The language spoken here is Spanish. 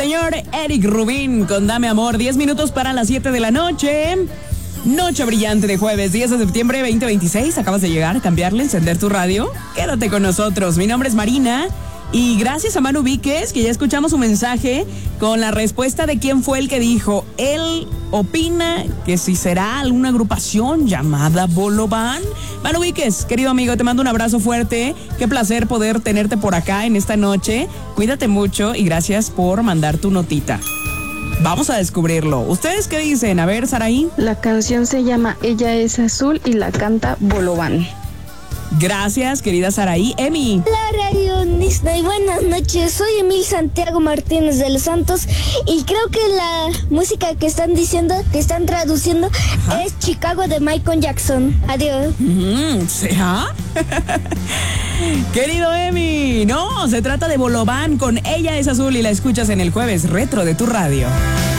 señor Eric Rubin con Dame Amor. 10 minutos para las 7 de la noche. Noche brillante de jueves, 10 de septiembre 2026. Acabas de llegar, cambiarle, encender tu radio. Quédate con nosotros. Mi nombre es Marina. Y gracias a Manu Víquez, que ya escuchamos su mensaje con la respuesta de quién fue el que dijo. Él opina que si será alguna agrupación llamada Bolobán. Manu Víquez, querido amigo, te mando un abrazo fuerte. Qué placer poder tenerte por acá en esta noche. Cuídate mucho y gracias por mandar tu notita. Vamos a descubrirlo. ¿Ustedes qué dicen? A ver, Saraí. La canción se llama Ella es Azul y la canta Bolobán. Gracias, querida Saraí. Emi. Hola, Radio Disney. Buenas noches. Soy Emil Santiago Martínez de los Santos y creo que la música que están diciendo, que están traduciendo, es Chicago de Michael Jackson. Adiós. ¿Será? Querido Emi, no, se trata de Bolobán con Ella es Azul y la escuchas en el Jueves Retro de tu radio.